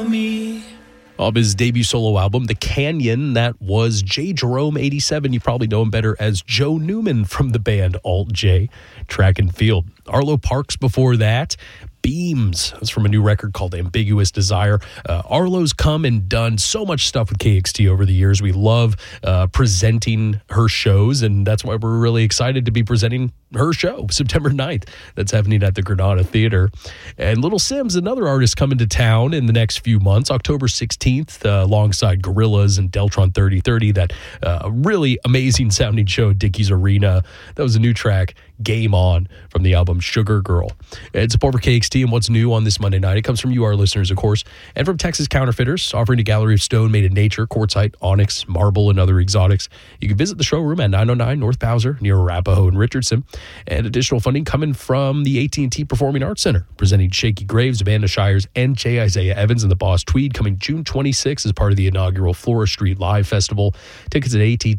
follow me. Of his debut solo album, The Canyon, that was J. Jerome 87. You probably know him better as Joe Newman from the band Alt J, Track and Field. Arlo Parks before that. Beams. That's from a new record called Ambiguous Desire. Arlo's come and done so much stuff with KXT over the years. We love presenting her shows, and that's why we're really excited to be presenting her show September 9th. That's happening at the Granada Theater. And Little Sims, another artist coming to town in the next few months, October 16th, alongside Gorillaz and Deltron 3030. That really amazing sounding show at Dickies Arena. That was a new track, Game On, from the album Sugar Girl. It's support for KXT and what's new on this Monday night. It comes from you, our listeners, of course, and from Texas Counterfeiters, offering a gallery of stone made in nature, quartzite, onyx, marble, and other exotics. You can visit the showroom at 909 North Bowser near Arapahoe and Richardson. And additional funding coming from the AT&T Performing Arts Center, presenting Shaky Graves, Amanda Shires, and J. Isaiah Evans and the Boss Tweed, coming June 26th as part of the inaugural Flora Street Live Festival. Tickets at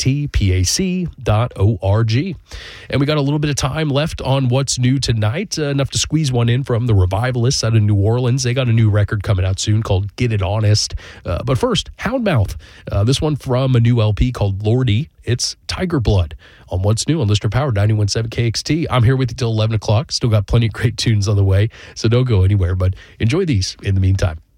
attpac.org. And we got a little bit of time left on what's new tonight, enough to squeeze one in from the Revivalists out of New Orleans. They got a new record coming out soon called Get It Honest. But first, Houndmouth. This one from a new LP called Lordy. It's Tiger Blood on What's New on Listener Power 91.7 KXT. I'm here with you till 11 o'clock. Still got plenty of great tunes on the way, so don't go anywhere, but enjoy these in the meantime.